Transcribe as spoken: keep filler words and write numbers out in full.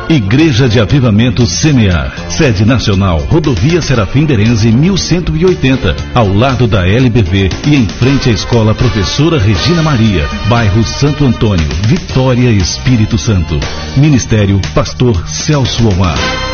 Igreja de Avivamento Semear. Sede nacional, Rodovia Serafim Berenze, mil cento e oitenta, ao lado da L B V e em frente à Escola Professora Regina Maria, bairro Santo Antônio, Vitória, Espírito Santo. Ministério Pastor Celso Omar.